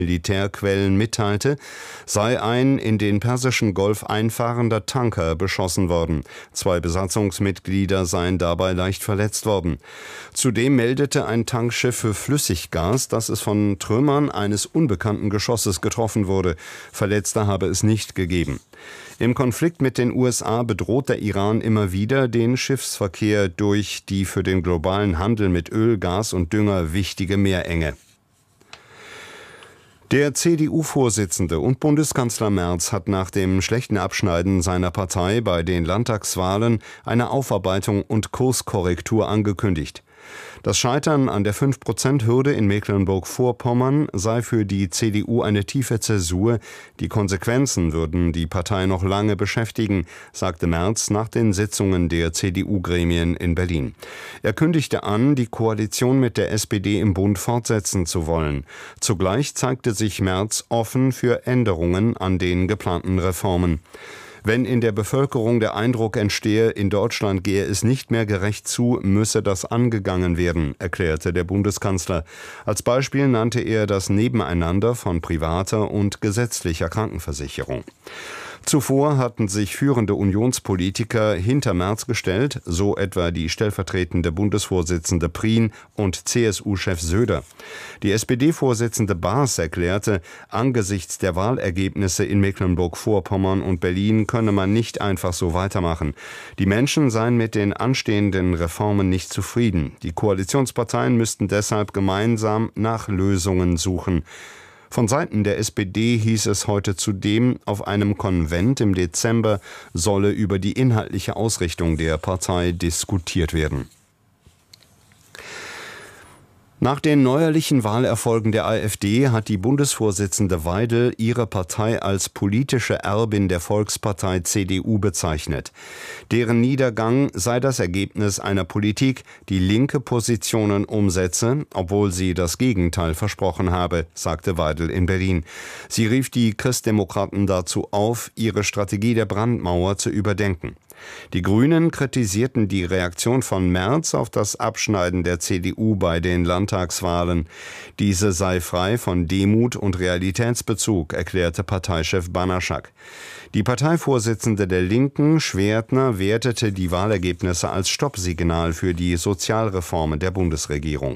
Militärquellen mitteilte, sei ein in den Persischen Golf einfahrender Tanker beschossen worden. 2 Besatzungsmitglieder seien dabei leicht verletzt worden. Zudem meldete ein Tankschiff für Flüssiggas, dass es von Trümmern eines unbekannten Geschosses getroffen wurde. Verletzte habe es nicht gegeben. Im Konflikt mit den USA bedroht der Iran immer wieder den Schiffsverkehr durch die für den globalen Handel mit Öl, Gas und Dünger wichtige Meerenge. Der CDU-Vorsitzende und Bundeskanzler Merz hat nach dem schlechten Abschneiden seiner Partei bei den Landtagswahlen eine Aufarbeitung und Kurskorrektur angekündigt. Das Scheitern an der 5%-Hürde in Mecklenburg-Vorpommern sei für die CDU eine tiefe Zäsur. Die Konsequenzen würden die Partei noch lange beschäftigen, sagte Merz nach den Sitzungen der CDU-Gremien in Berlin. Er kündigte an, die Koalition mit der SPD im Bund fortsetzen zu wollen. Zugleich zeigte sich Merz offen für Änderungen an den geplanten Reformen. Wenn in der Bevölkerung der Eindruck entstehe, in Deutschland gehe es nicht mehr gerecht zu, müsse das angegangen werden, erklärte der Bundeskanzler. Als Beispiel nannte er das Nebeneinander von privater und gesetzlicher Krankenversicherung. Zuvor hatten sich führende Unionspolitiker hinter Merz gestellt, so etwa die stellvertretende Bundesvorsitzende Prien und CSU-Chef Söder. Die SPD-Vorsitzende Baas erklärte, angesichts der Wahlergebnisse in Mecklenburg-Vorpommern und Berlin könne man nicht einfach so weitermachen. Die Menschen seien mit den anstehenden Reformen nicht zufrieden. Die Koalitionsparteien müssten deshalb gemeinsam nach Lösungen suchen. Von Seiten der SPD hieß es heute zudem, auf einem Konvent im Dezember solle über die inhaltliche Ausrichtung der Partei diskutiert werden. Nach den neuerlichen Wahlerfolgen der AfD hat die Bundesvorsitzende Weidel ihre Partei als politische Erbin der Volkspartei CDU bezeichnet. Deren Niedergang sei das Ergebnis einer Politik, die linke Positionen umsetze, obwohl sie das Gegenteil versprochen habe, sagte Weidel in Berlin. Sie rief die Christdemokraten dazu auf, ihre Strategie der Brandmauer zu überdenken. Die Grünen kritisierten die Reaktion von Merz auf das Abschneiden der CDU bei den Landtagswahlen. Diese sei frei von Demut und Realitätsbezug, erklärte Parteichef Banaschak. Die Parteivorsitzende der Linken, Schwertner, wertete die Wahlergebnisse als Stoppsignal für die Sozialreformen der Bundesregierung.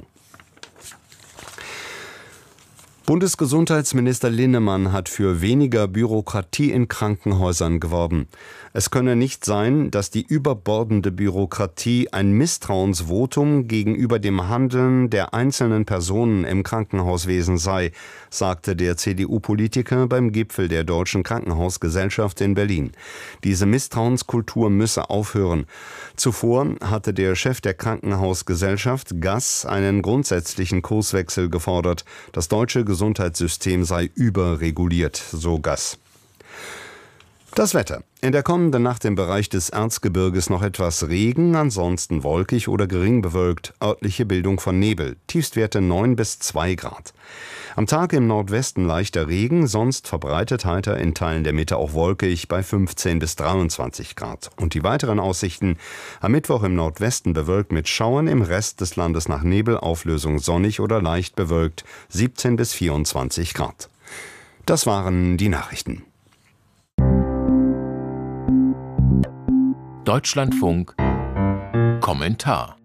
Bundesgesundheitsminister Linnemann hat für weniger Bürokratie in Krankenhäusern geworben. Es könne nicht sein, dass die überbordende Bürokratie ein Misstrauensvotum gegenüber dem Handeln der einzelnen Personen im Krankenhauswesen sei, sagte der CDU-Politiker beim Gipfel der Deutschen Krankenhausgesellschaft in Berlin. Diese Misstrauenskultur müsse aufhören. Zuvor hatte der Chef der Krankenhausgesellschaft, Gass, einen grundsätzlichen Kurswechsel gefordert. Das deutsche Gesundheitssystem sei überreguliert, so Gass. Das Wetter. In der kommenden Nacht im Bereich des Erzgebirges noch etwas Regen, ansonsten wolkig oder gering bewölkt, örtliche Bildung von Nebel, Tiefstwerte 9 bis 2 Grad. Am Tag im Nordwesten leichter Regen, sonst verbreitet heiter, in Teilen der Mitte auch wolkig bei 15 bis 23 Grad. Und die weiteren Aussichten: am Mittwoch im Nordwesten bewölkt mit Schauern, im Rest des Landes nach Nebel, Auflösung sonnig oder leicht bewölkt, 17 bis 24 Grad. Das waren die Nachrichten. Deutschlandfunk Kommentar.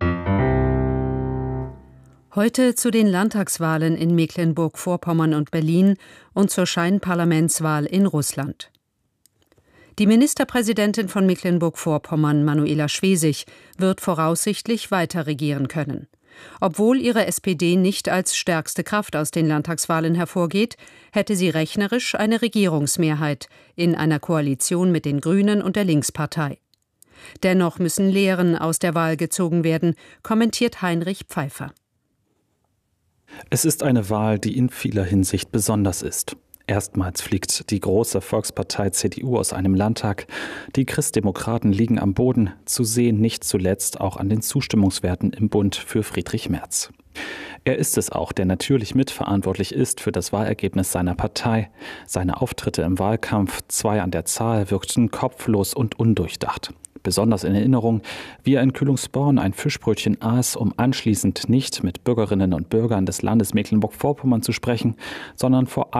Heute zu den Landtagswahlen in Mecklenburg-Vorpommern und Berlin und zur Scheinparlamentswahl in Russland. Die Ministerpräsidentin von Mecklenburg-Vorpommern, Manuela Schwesig, wird voraussichtlich weiter regieren können. Obwohl ihre SPD nicht als stärkste Kraft aus den Landtagswahlen hervorgeht, hätte sie rechnerisch eine Regierungsmehrheit in einer Koalition mit den Grünen und der Linkspartei. Dennoch müssen Lehren aus der Wahl gezogen werden, kommentiert Heinrich Pfeiffer. Es ist eine Wahl, die in vieler Hinsicht besonders ist. Erstmals fliegt die große Volkspartei CDU aus einem Landtag. Die Christdemokraten liegen am Boden, zu sehen nicht zuletzt auch an den Zustimmungswerten im Bund für Friedrich Merz. Er ist es auch, der natürlich mitverantwortlich ist für das Wahlergebnis seiner Partei. Seine Auftritte im Wahlkampf, 2 an der Zahl, wirkten kopflos und undurchdacht. Besonders in Erinnerung, wie er in Kühlungsborn ein Fischbrötchen aß, um anschließend nicht mit Bürgerinnen und Bürgern des Landes Mecklenburg-Vorpommern zu sprechen, sondern vor